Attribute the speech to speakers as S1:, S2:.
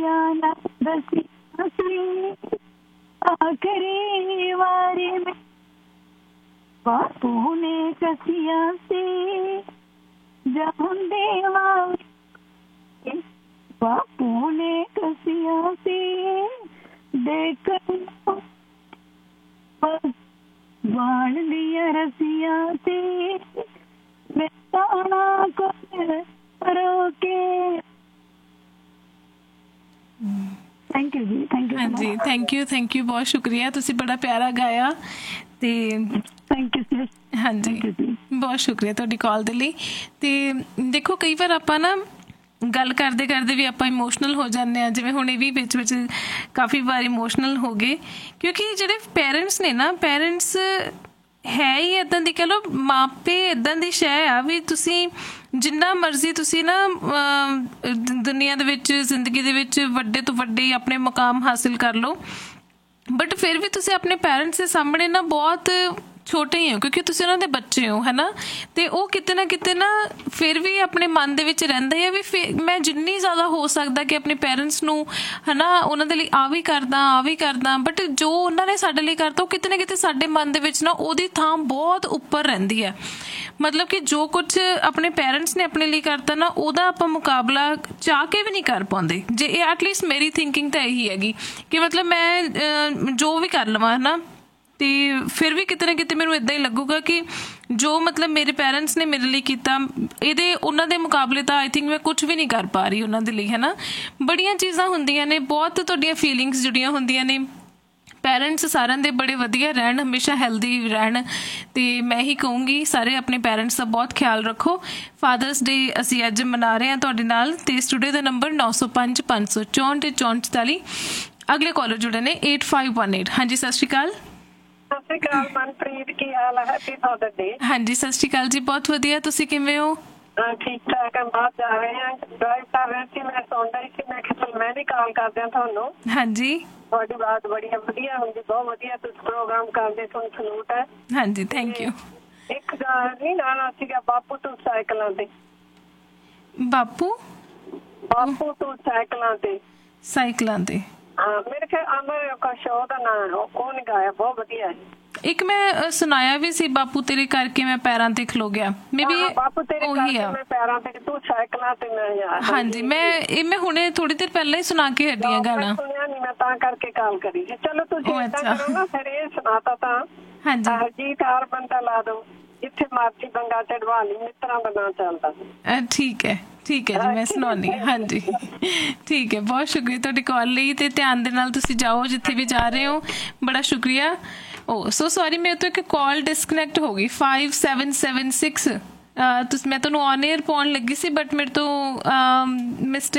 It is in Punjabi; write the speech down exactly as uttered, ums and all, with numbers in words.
S1: कसिया ना दसिया सी आखिरी वारी में बापू ने कसिया सी जहाँ देवा बापू ने कसिया सी देख बाण दिया रसिया सी मैं ताना को रोके। Thank you ji, thank you.
S2: हाँ जी, थैंक यू थैंक यू, बहुत शुक्रिया, तुसी बड़ा प्यारा गाया ते
S1: थैंक यू सर।
S2: हाँ जी, बहुत शुक्रिया ਤੁਹਾਡੀ ਕਾਲ ਦੇ ਲਈ। ਤੇ ਦੇਖੋ ਕਈ ਵਾਰ ਆਪਾਂ ਨਾ ਗੱਲ ਕਰਦੇ ਕਰਦੇ ਵੀ ਆਪਾਂ ਇਮੋਸ਼ਨਲ ਹੋ ਜਾਂਦੇ ਹਾਂ, ਜਿਵੇਂ ਹੁਣ ਇਹ ਵੀ ਵਿੱਚ ਵਿੱਚ ਕਾਫੀ ਵਾਰ ਇਮੋਸ਼ਨਲ ਹੋ ਗਏ, ਕਿਉਂਕਿ ਜਿਹੜੇ ਪੇਰੈਂਟਸ ਨੇ ਨਾ, ਪੇਰੈਂਟਸ ਹੈ ਹੀ ਇੱਦਾਂ ਦੀ, ਕਹਿ ਲਓ ਮਾਪੇ ਇੱਦਾਂ ਦੀ ਸ਼ੈ ਆ ਵੀ ਤੁਸੀਂ ਜਿੰਨਾ ਮਰਜ਼ੀ ਤੁਸੀਂ ਨਾ ਦੁਨੀਆ ਦੇ ਵਿੱਚ, ਜ਼ਿੰਦਗੀ ਦੇ ਵਿੱਚ ਵੱਡੇ ਤੋਂ ਵੱਡੇ ਆਪਣੇ ਮੁਕਾਮ ਹਾਸਿਲ ਕਰ ਲਓ, ਬਟ ਫਿਰ ਵੀ ਤੁਸੀਂ ਆਪਣੇ ਪੇਰੈਂਟਸ ਦੇ ਸਾਹਮਣੇ ਨਾ ਬਹੁਤ ਛੋਟੇ ਹੀ ਹੋ, ਕਿਉਂਕਿ ਤੁਸੀਂ ਉਹਨਾਂ ਦੇ ਬੱਚੇ ਹੋ, ਹੈ ਨਾ। ਅਤੇ ਉਹ ਕਿਤੇ ਨਾ ਕਿਤੇ ਨਾ ਫਿਰ ਵੀ ਆਪਣੇ ਮਨ ਦੇ ਵਿੱਚ ਰਹਿੰਦਾ ਹੈ ਵੀ ਫਿਰ ਮੈਂ ਜਿੰਨੀ ਜ਼ਿਆਦਾ ਹੋ ਸਕਦਾ ਕਿ ਆਪਣੇ ਪੇਰੈਂਟਸ ਨੂੰ, ਹੈ ਨਾ, ਉਹਨਾਂ ਦੇ ਲਈ ਆ ਵੀ ਕਰਦਾ ਆ ਵੀ ਕਰਦਾ, ਬਟ ਜੋ ਉਹਨਾਂ ਨੇ ਸਾਡੇ ਲਈ ਕਰਤਾ ਉਹ ਕਿਤੇ ਨਾ ਕਿਤੇ ਸਾਡੇ ਮਨ ਦੇ ਵਿੱਚ ਨਾ ਉਹਦੀ ਥਾਂ ਬਹੁਤ ਉੱਪਰ ਰਹਿੰਦੀ ਹੈ। ਮਤਲਬ ਕਿ ਜੋ ਕੁਛ ਆਪਣੇ ਪੇਰੈਂਟਸ ਨੇ ਆਪਣੇ ਲਈ ਕਰਤਾ ਨਾ, ਉਹਦਾ ਆਪਾਂ ਮੁਕਾਬਲਾ ਚਾਹ ਕੇ ਵੀ ਨਹੀਂ ਕਰ ਪਾਉਂਦੇ। ਜੇ ਇਹ ਐਟਲੀਸਟ ਮੇਰੀ ਥਿੰਕਿੰਗ ਤਾਂ ਇਹੀ ਹੈਗੀ ਕਿ ਮਤਲਬ ਮੈਂ ਜੋ ਵੀ ਕਰ ਲਵਾਂ, ਹੈ ਨਾ, ਅਤੇ ਫਿਰ ਵੀ ਕਿਤੇ ਨਾ ਕਿਤੇ ਮੈਨੂੰ ਇੱਦਾਂ ਹੀ ਲੱਗੂਗਾ ਕਿ ਜੋ ਮਤਲਬ ਮੇਰੇ ਪੇਰੈਂਟਸ ਨੇ ਮੇਰੇ ਲਈ ਕੀਤਾ, ਇਹਦੇ ਉਹਨਾਂ ਦੇ ਮੁਕਾਬਲੇ ਤਾਂ ਆਈ ਥਿੰਕ ਮੈਂ ਕੁਛ ਵੀ ਨਹੀਂ ਕਰ ਪਾ ਰਹੀ ਉਹਨਾਂ ਦੇ ਲਈ, ਹੈ ਨਾ। ਬੜੀਆਂ ਚੀਜ਼ਾਂ ਹੁੰਦੀਆਂ ਨੇ, ਬਹੁਤ ਤੁਹਾਡੀਆਂ ਫੀਲਿੰਗਸ ਜੁੜੀਆਂ ਹੁੰਦੀਆਂ ਨੇ। ਪੇਰੈਂਟਸ ਸਾਰਿਆਂ ਦੇ ਬੜੇ ਵਧੀਆ ਰਹਿਣ, ਹਮੇਸ਼ਾ ਹੈਲਦੀ ਰਹਿਣ, ਅਤੇ ਮੈਂ ਇਹੀ ਕਹੂੰਗੀ ਸਾਰੇ ਆਪਣੇ ਪੇਰੈਂਟਸ ਦਾ ਬਹੁਤ ਖਿਆਲ ਰੱਖੋ। ਫਾਦਰਸ ਡੇ ਅਸੀਂ ਅੱਜ ਮਨਾ ਰਹੇ ਹਾਂ ਤੁਹਾਡੇ ਨਾਲ, ਅਤੇ ਸਟੂਡੀਓ ਦਾ ਨੰਬਰ ਨੌ ਸੌ ਪੰਜ ਪੰਜ ਸੌ ਚੌਂਹਠ ਚੌਂਹਠ ਚੁਤਾਲੀ। ਅਗਲੇ ਕਾਲਰ ਜੁੜੇ ਨੇ ਏਟ ਫਾਈਵ ਵਨ ਏਟ। ਹਾਂਜੀ, ਸਤਿ ਸ਼੍ਰੀ ਅਕਾਲ।
S3: ਸਤਿ ਸ਼੍ਰੀ ਅਕਾਲ ਮਨਪ੍ਰੀਤ, ਕੀ ਹਾਲ ਹੈ? Happy father day.
S2: ਹਾਂਜੀ, ਸਤਿ ਸ਼੍ਰੀ ਅਕਾਲ ਜੀ, ਬਹੁਤ ਵਧੀਆ, ਤੁਸੀਂ ਕਿਵੇਂ ਹੋ?
S3: ਠੀਕ ਠਾਕ ਹੈ, ਬਾਹਰ ਜਾ ਰਹੇ ਹਾਂ, ਡਰਾਈਵ ਕਰ ਰਹੇ ਸੀ, ਮੈਂ ਸੁਣ ਰਹੀ ਸੀ, ਮੈਂ ਕਿਹਾ ਚਲ ਮੈਂ ਵੀ ਕਾਲ ਕਰਦਿਆਂ ਤੁਹਾਨੂੰ।
S2: ਹਾਂਜੀ,
S3: ਤੁਹਾਡੀ ਬਾਤ ਬੜੀ ਵਧੀਆ ਹੁੰਦੀ, ਬਹੁਤ ਵਧੀਆ ਤੁਸੀਂ ਪ੍ਰੋਗਰਾਮ ਕਰਦੇ, ਤੁਹਾਨੂੰ ਸਲੂਟ ਹੈ।
S2: ਹਾਂਜੀ, ਥੈਂਕ ਯੂ।
S3: ਇੱਕ ਗਾਣਾ ਨਹੀਂ ਗਾਣਾ ਸੀਗਾ, ਬਾਪੂ ਤੂੰ ਸਾਈਕਲਾਂ ਤੇ।
S2: ਬਾਪੂ
S3: ਬਾਪੂ ਤੂੰ ਸਾਈਕਲਾਂ ਤੇ।
S2: ਸਾਈਕਲਾਂ ਤੇ,
S3: ਹਾਂ, ਮੇਰੇ ਖਿਆਲ ਅਮਰ ਕਾ ਸ਼ੋਅ ਦਾ ਨਾਂ, ਉਹ ਨਹੀਂ ਗਾਇਆ, ਬਹੁਤ ਵਧੀਆ ਹੈ।
S2: ਇੱਕ ਮੈਂ ਸੁਣਾਇਆ ਵੀ ਸੀ, ਬਾਪੂ ਤੇਰੇ ਕਰਕੇ ਮੈਂ ਪੈਰਾਂ ਤੇ ਖਲੋ ਗਿਆ, ਮੇ ਬੀ
S3: ਬਾਪੂ ਤੇਰੇ ਕਰਕੇ ਮੈਂ ਪੈਰਾਂ ਤੇ, ਤੂੰ ਸਾਈਕਲਾਂ ਤੇ ਮੈਂ ਯਾਰ। ਹਾਂਜੀ, ਮੈਂ ਇਹ ਮੈਂ ਹੁਣੇ ਥੋੜੀ ਦੇਰ ਪਹਿਲਾਂ ਹੀ ਸੁਣਾ ਕੇ ਹਟੀ ਹਾਂ ਗਾਣਾ, ਸੁਣਿਆ ਨਹੀਂ ਮੈਂ, ਤਾਂ ਕਰਕੇ ਕਾਲ ਕਰੀ ਸੀ। ਚਲੋ ਤੁਸੀਂ ਏਦਾਂ ਕਰੋ ਨਾ, ਫਿਰ ਇਹ ਸੁਣਾਤਾ ਤਾਂ ਹਾਂਜੀ ਹਰਜੀਤ ਹਰ ਬੰਦਾ ਲਾ ਦੋ, ਜਿੱਥੇ ਮਰਜ਼ੀ ਬੰਗਾ ਚੜਵਾ ਲਈ, ਮਿੱਤਰਾਂ ਦਾ ਨਾਂ ਚੱਲਦਾ। ਠੀਕ ਹੈ, ਠੀਕ ਹੈ ਜੀ, ਮੈਂ ਸੁਣਾਉਂਦੀ ਹਾਂ। ਹਾਂਜੀ, ਠੀਕ ਹੈ, ਬਹੁਤ ਸ਼ੁਕਰੀਆ ਤੁਹਾਡੀ ਕਾਲ ਲਈ, ਅਤੇ ਧਿਆਨ ਦੇ ਨਾਲ ਤੁਸੀਂ ਜਾਓ ਜਿੱਥੇ ਵੀ ਜਾ ਰਹੇ ਹੋ, ਬੜਾ ਸ਼ੁਕਰੀਆ। ਓ ਸੋ ਸੋਰੀ, ਮੇਰੇ ਤੋਂ ਇੱਕ ਕਾਲ ਡਿਸਕਨੈਕਟ ਹੋ ਗਈ, ਫਾਈਵ ਸੈਵਨ ਸੈਵਨ ਸਿਕਸ। ਤੁਸੀਂ, ਮੈਂ ਤੁਹਾਨੂੰ ਔਨ ਏਅਰ ਪਾਉਣ ਲੱਗੀ ਸੀ, ਬਟ ਮੇਰੇ ਤੋਂ ਮਿਸਟੇਕ